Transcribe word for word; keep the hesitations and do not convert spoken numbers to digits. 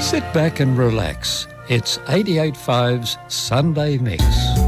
Sit back and relax. It's eighty-eight point five's Sunday Mix.